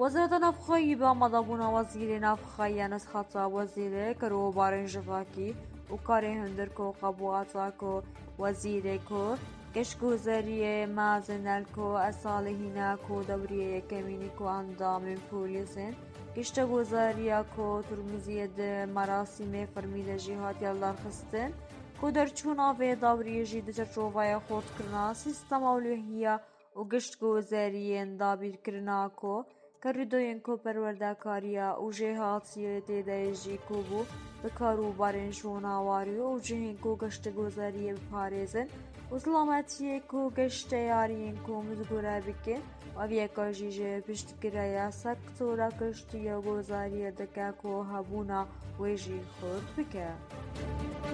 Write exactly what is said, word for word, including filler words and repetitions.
وزارت نفخایی به مدابونا وزیر نفخایی نسخة وزیر کرو بارن جواکی و کاری هندر کو قبواتا کو وزیر کو کشگوزاری مازنل کو اصالحینا کو دوریه کمینی کو اندام پولیسن کشتگوزاریا کو ترمزید مراسم فرمید جهاد یالار خستن کو در چونا و دوریه جید جروای خود کرنا سیستم اولویه و گشتگوزاری دابیر کرنا کو کردوین کو پروردگاریا و جهاتیه دیدایجی کو بو بکارو بارن شوناواری و جهین کو گشتگوزاری بپارزن و سلامتیه کو گشتیارین کو مزگوره بکن و ویکا جیجه پشتگیره سکتورا گشتیه گوزاری دکه کو هبونا ویجی خود بکن